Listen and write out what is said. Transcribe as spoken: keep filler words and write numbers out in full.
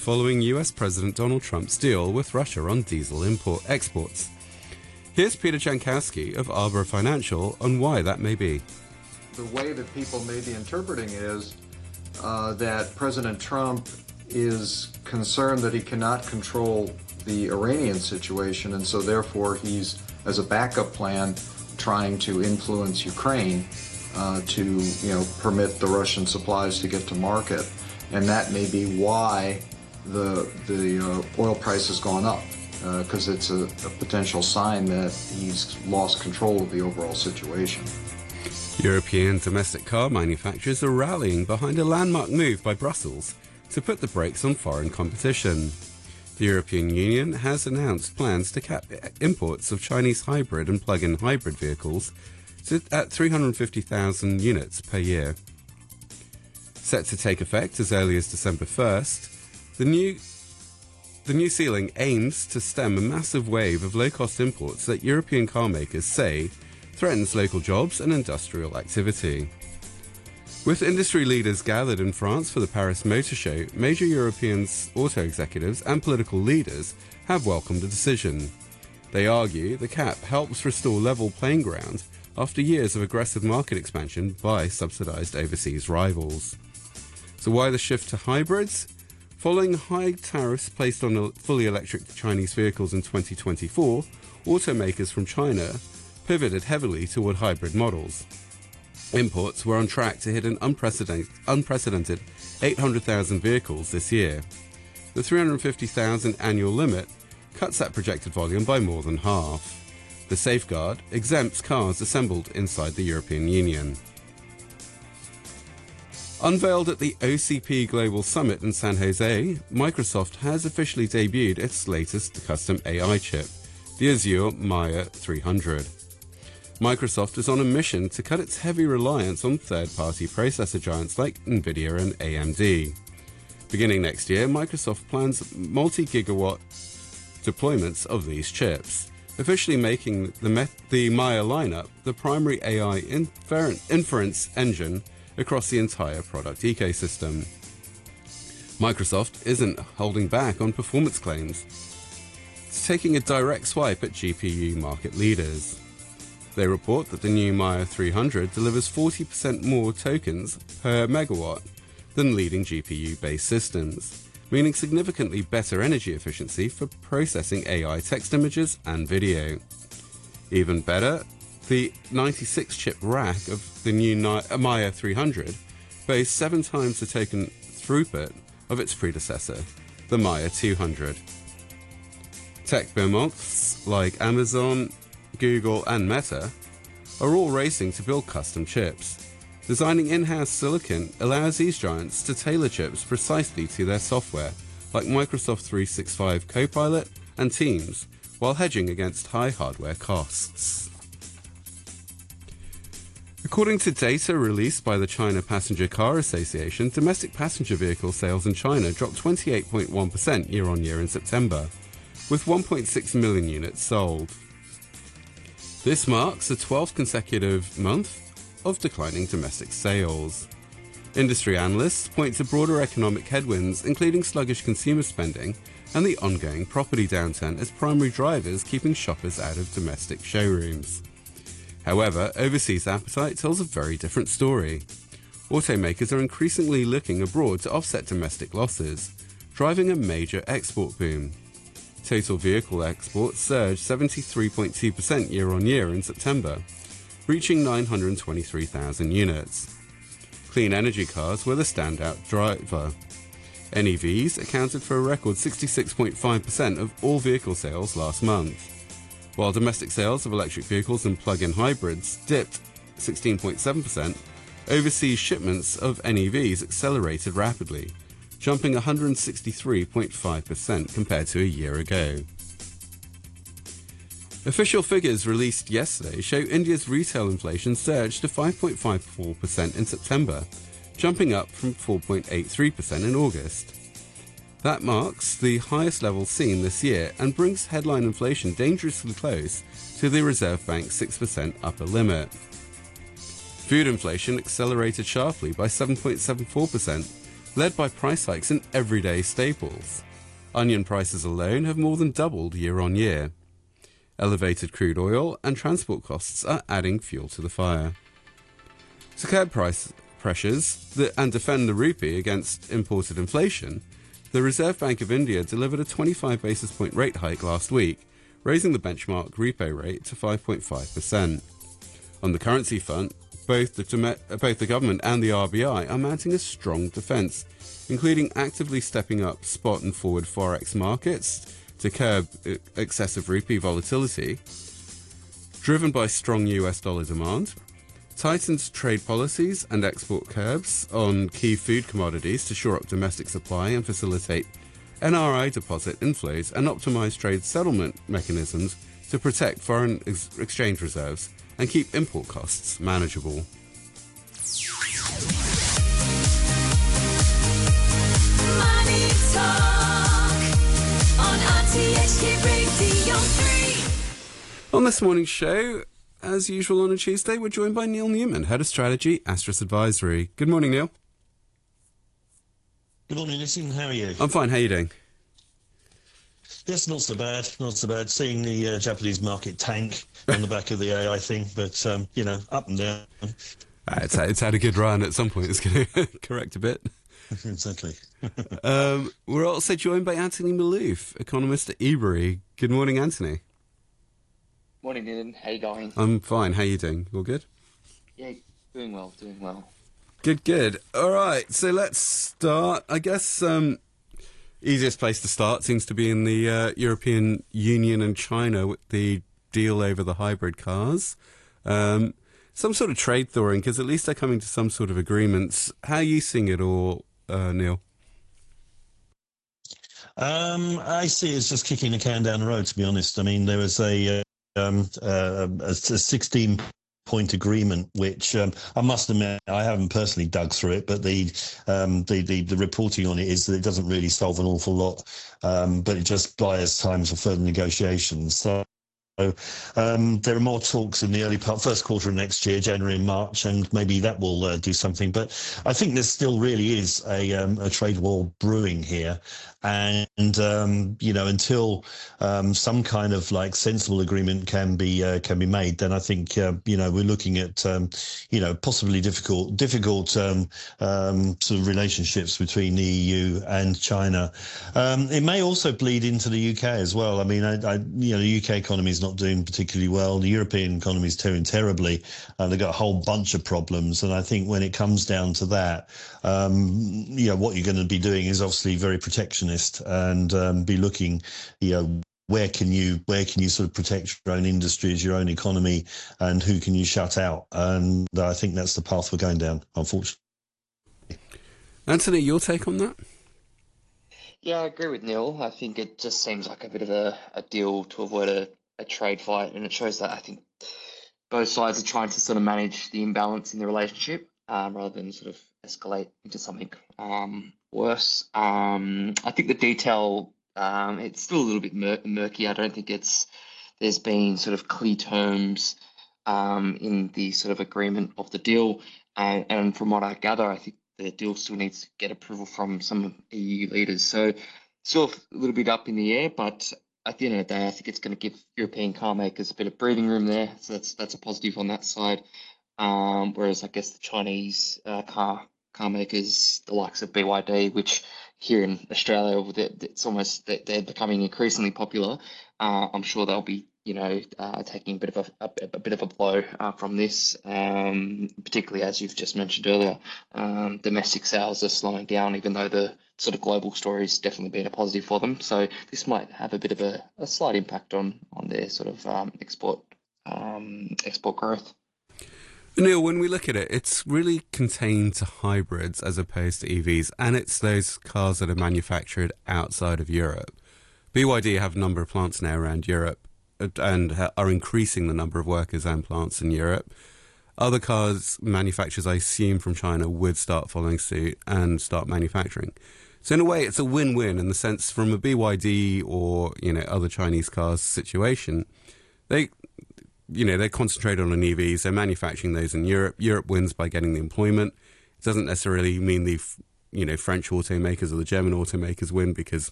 following U S President Donald Trump's deal with Russia on diesel import exports. Here's Peter Jankowski of Arbor Financial on why that may be. The way that people may be interpreting is uh, that President Trump is concerned that he cannot control the Iranian situation, and so therefore he's, as a backup plan, trying to influence Ukraine uh, to, you know, permit the Russian supplies to get to market. And that may be why the, the uh, oil price has gone up, because uh, it's a, a potential sign that he's lost control of the overall situation. European domestic car manufacturers are rallying behind a landmark move by Brussels to put the brakes on foreign competition. The European Union has announced plans to cap imports of Chinese hybrid and plug-in hybrid vehicles to, at three hundred fifty thousand units per year. Set to take effect as early as December first, the new, the new ceiling aims to stem a massive wave of low-cost imports that European car makers say threatens local jobs and industrial activity. With industry leaders gathered in France for the Paris Motor Show, major European auto executives and political leaders have welcomed the decision. They argue the cap helps restore level playing ground after years of aggressive market expansion by subsidized overseas rivals. So why the shift to hybrids? Following high tariffs placed on fully electric Chinese vehicles in twenty twenty-four, automakers from China pivoted heavily toward hybrid models. Imports were on track to hit an unprecedented, unprecedented eight hundred thousand vehicles this year. The three hundred fifty thousand annual limit cuts that projected volume by more than half. The safeguard exempts cars assembled inside the European Union. Unveiled at the O C P Global Summit in San Jose, Microsoft has officially debuted its latest custom A I chip, the Azure Maya three hundred. Microsoft is on a mission to cut its heavy reliance on third-party processor giants like NVIDIA and A M D. Beginning next year, Microsoft plans multi-gigawatt deployments of these chips, officially making the, Met- the Maya lineup the primary A I infer- inference engine across the entire product ecosystem. Microsoft isn't holding back on performance claims. It's taking a direct swipe at G P U market leaders. They report that the new Maya three hundred delivers forty percent more tokens per megawatt than leading G P U-based systems, meaning significantly better energy efficiency for processing A I text images and video. Even better, the ninety-six chip rack of the new Maya three hundred boasts seven times the token throughput of its predecessor, the Maya two hundred. Tech behemoths like Amazon, Google and Meta are all racing to build custom chips. Designing in-house silicon allows these giants to tailor chips precisely to their software, like Microsoft three sixty-five Copilot and Teams, while hedging against high hardware costs. According to data released by the China Passenger Car Association, domestic passenger vehicle sales in China dropped twenty-eight point one percent year-on-year in September, with one point six million units sold. This marks the twelfth consecutive month of declining domestic sales. Industry analysts point to broader economic headwinds, including sluggish consumer spending and the ongoing property downturn as primary drivers keeping shoppers out of domestic showrooms. However, overseas appetite tells a very different story. Automakers are increasingly looking abroad to offset domestic losses, driving a major export boom. Total vehicle exports surged seventy-three point two percent year-on-year in September, reaching nine hundred twenty-three thousand units. Clean energy cars were the standout driver. N E Vs accounted for a record sixty-six point five percent of all vehicle sales last month, while domestic sales of electric vehicles and plug-in hybrids dipped sixteen point seven percent. Overseas shipments of N E Vs accelerated rapidly, jumping one hundred sixty-three point five percent compared to a year ago. Official figures released yesterday show India's retail inflation surged to five point five four percent in September, jumping up from four point eight three percent in August. That marks the highest level seen this year and brings headline inflation dangerously close to the Reserve Bank's six percent upper limit. Food inflation accelerated sharply by seven point seven four percent, led by price hikes in everyday staples. Onion prices alone have more than doubled year on year. Elevated crude oil and transport costs are adding fuel to the fire. To curb price pressures and defend the rupee against imported inflation, the Reserve Bank of India delivered a twenty-five basis point rate hike last week, raising the benchmark repo rate to five point five percent. On the currency front, both the, both the government and the R B I are mounting a strong defence, including actively stepping up spot and forward forex markets to curb excessive rupee volatility, driven by strong U S dollar demand, tightened trade policies and export curbs on key food commodities to shore up domestic supply and facilitate N R I deposit inflows, and optimise trade settlement mechanisms to protect foreign ex- exchange reserves and keep import costs manageable. Money Talk on R T H K Radio three. On this morning's show, as usual on a Tuesday, we're joined by Neil Newman, Head of Strategy, Astris Advisory. Good morning, Neil. Good morning, Nitin. How are you? I'm fine. How are you doing? Yes, not so bad. Not so bad. Seeing the uh, Japanese market tank on the back of the A I thing, but, um, you know, up and down. Uh, it's, it's had a good run. At some point, it's going to correct a bit. Exactly. um, we're also joined by Anthony Malouf, economist at Ebury. Good morning, Anthony. Morning, Nitin. How you going? I'm fine. How are you doing? All good? Yeah, doing well, doing well. Good, good. All right, so let's start. I guess um, easiest place to start seems to be in the uh, European Union and China with the deal over the hybrid cars. Um, some sort of trade thawing, because at least they're coming to some sort of agreements. How are you seeing it all, uh, Neil? Um, I see it's just kicking the can down the road, to be honest. I mean, there was a, uh, um, uh, a sixteen point agreement, which um, I must admit I haven't personally dug through it, but the, um, the the the reporting on it is that it doesn't really solve an awful lot, um, but it just buys time for further negotiations. So So um, there are more talks in the early part, first quarter of next year, January and March, and maybe that will uh, do something. But I think there still really is a, um, a trade war brewing here. And, um, you know, until um, some kind of like sensible agreement can be uh, can be made, then I think, uh, you know, we're looking at, um, you know, possibly difficult, difficult um, um, sort of relationships between the E U and China. Um, it may also bleed into the U K as well. I mean, I, I, you know, the U K economy is not doing particularly well. The European economy is doing terribly. And they've got a whole bunch of problems. And I think when it comes down to that, um, you know, what you're going to be doing is obviously very protectionist and um, be looking, you know, where can you where can you sort of protect your own industries, your own economy, and who can you shut out? And I think that's the path we're going down, unfortunately. Anthony, your take on that? Yeah, I agree with Neil. I think it just seems like a bit of a, a deal to avoid a, a trade fight, and it shows that I think both sides are trying to sort of manage the imbalance in the relationship um, rather than sort of escalate into something um, worse. Um, I think the detail, um, it's still a little bit mur- murky. I don't think it's there's been sort of clear terms um, in the sort of agreement of the deal. And, and from what I gather, I think the deal still needs to get approval from some E U leaders. So still a little bit up in the air, but at the end of the day, I think it's going to give European car makers a bit of breathing room there. So that's that's a positive on that side. Um, whereas I guess the Chinese uh, car car makers, the likes of B Y D, which here in Australia, it's almost they're becoming increasingly popular. Uh, I'm sure they'll be, you know, uh, taking a bit of a, a, a bit of a blow uh, from this, um, particularly as you've just mentioned earlier. Um, domestic sales are slowing down, even though the sort of global story has definitely been a positive for them. So this might have a bit of a, a slight impact on on their sort of um, export um, export growth. Neil, when we look at it, it's really contained to hybrids as opposed to E Vs, and it's those cars that are manufactured outside of Europe. B Y D have a number of plants now around Europe and are increasing the number of workers and plants in Europe. Other cars manufacturers, I assume, from China would start following suit and start manufacturing. So in a way, it's a win-win in the sense from a B Y D or, you know, other Chinese cars situation, they... You know, they're concentrated on E Vs, they're manufacturing those in Europe. Europe wins by getting the employment. It doesn't necessarily mean the you know, French automakers or the German automakers win, because